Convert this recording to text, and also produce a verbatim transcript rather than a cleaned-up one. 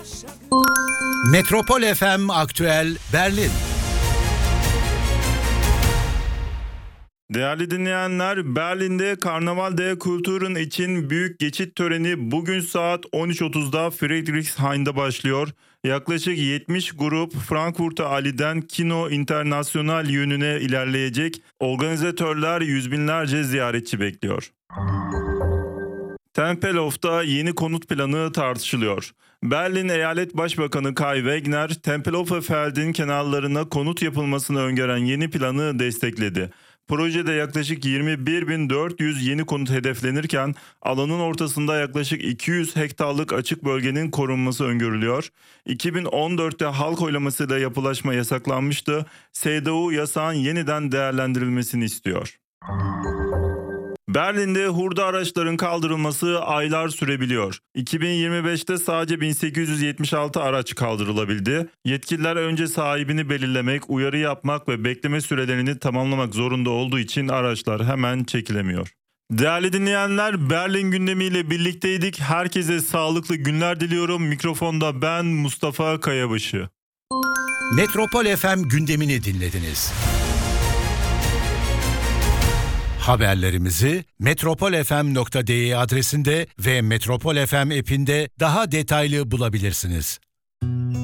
Metropol F M Aktüel Berlin. Değerli dinleyenler, Berlin'de Karnaval der Kulturen için büyük geçit töreni bugün saat on üç otuzda Friedrichshain'de başlıyor. Yaklaşık yetmiş grup Frankfurt'a Ali'den Kino International yönüne ilerleyecek. Organizatörler yüz binlerce ziyaretçi bekliyor. Tempelhof'ta yeni konut planı tartışılıyor. Berlin Eyalet Başbakanı Kai Wegner, Tempelhofer Feld'in kenarlarına konut yapılmasını öngören yeni planı destekledi. Projede yaklaşık yirmi bir bin dört yüz yeni konut hedeflenirken alanın ortasında yaklaşık iki yüz hektarlık açık bölgenin korunması öngörülüyor. iki bin on dörtte halk oylamasıyla yapılaşma yasaklanmıştı. S D U yasağın yeniden değerlendirilmesini istiyor. Berlin'de hurda araçların kaldırılması aylar sürebiliyor. iki bin yirmi beşte sadece bin sekiz yüz yetmiş altı araç kaldırılabildi. Yetkililer önce sahibini belirlemek, uyarı yapmak ve bekleme sürelerini tamamlamak zorunda olduğu için araçlar hemen çekilemiyor. Değerli dinleyenler, Berlin gündemiyle birlikteydik. Herkese sağlıklı günler diliyorum. Mikrofonda ben Mustafa Kayabaşı. Metropol F M gündemini dinlediniz. Haberlerimizi metropolfm nokta de adresinde ve Metropol F M app'inde daha detaylı bulabilirsiniz.